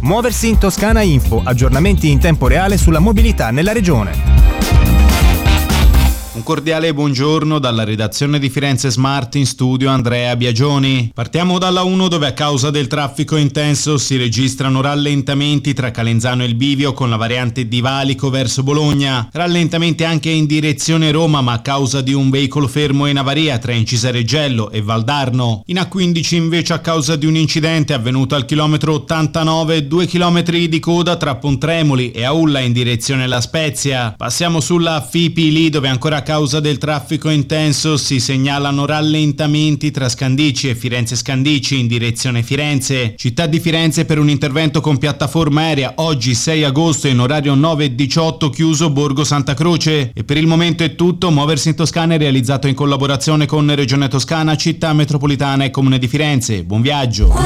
Muoversi in Toscana Info, aggiornamenti in tempo reale sulla mobilità nella regione. Un cordiale buongiorno dalla redazione di Firenze Smart, in studio Andrea Biagioni. Partiamo dalla 1, dove a causa del traffico intenso si registrano rallentamenti tra Calenzano e il Bivio con la variante di Valico verso Bologna. Rallentamenti anche in direzione Roma, ma a causa di un veicolo fermo in avaria tra Incisareggello e Valdarno. In A15 invece a causa di un incidente avvenuto al chilometro 89, 2 chilometri di coda tra Pontremoli e Aulla in direzione La Spezia. Passiamo sulla Fipi lì, dove ancora a causa del traffico intenso si segnalano rallentamenti tra Scandicci e Firenze Scandicci in direzione Firenze. Città di Firenze per un intervento con piattaforma aerea oggi 6 agosto in orario 9:18 chiuso Borgo Santa Croce. E per il momento è tutto. Muoversi in Toscana è realizzato in collaborazione con Regione Toscana, Città Metropolitana e Comune di Firenze. Buon viaggio!